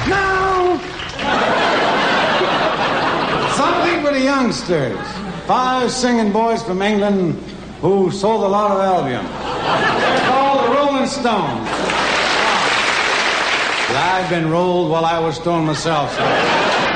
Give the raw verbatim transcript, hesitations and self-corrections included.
Now, something for the youngsters. Five singing boys from England who sold a lot of Albion. They're called the Rolling Stones. I've been rolled while I was stoned myself, so...